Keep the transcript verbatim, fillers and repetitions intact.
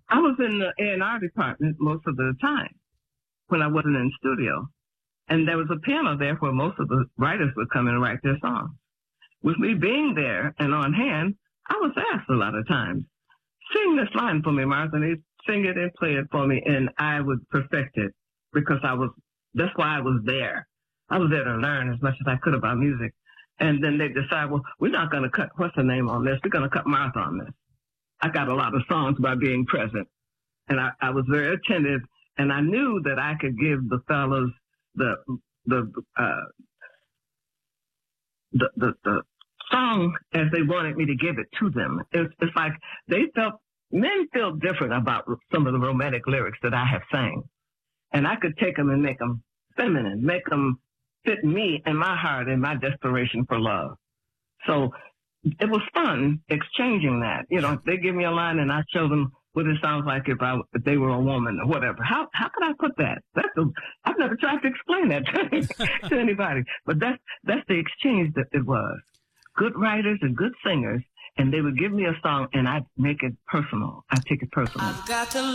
I was in the A and R department most of the time when I wasn't in studio. And there was a piano there where most of the writers would come and write their songs. With me being there and on hand, I was asked a lot of times, sing this line for me, Martha. And they'd sing it and play it for me, and I would perfect it because I was, that's why I was there. I was there to learn as much as I could about music. And then they decide, well, we're not going to cut, what's her name on this? We're going to cut Martha on this. I got a lot of songs by being present. And I, I was very attentive, and I knew that I could give the fellas the, the, uh, the, the, the song as they wanted me to give it to them. It's, it's like they felt, men feel different about some of the romantic lyrics that I have sang. And I could take them and make them feminine, make them fit me and my heart and my desperation for love. So it was fun exchanging that. You know, they give me a line and I show them what it sounds like if I if they were a woman or whatever. How how could I put that? That's a, I've never tried to explain that to, to anybody. But that's that's the exchange that it was. Good writers and good singers, and they would give me a song and I'd make it personal. I'd take it personal. I've got to